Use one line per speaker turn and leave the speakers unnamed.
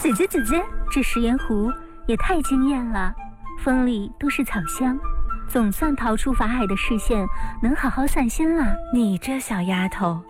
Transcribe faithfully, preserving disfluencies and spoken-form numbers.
姐姐姐姐，这食盐湖也太惊艳了，风里都是草香，总算逃出法海的视线，能好好散心了。
你这小丫头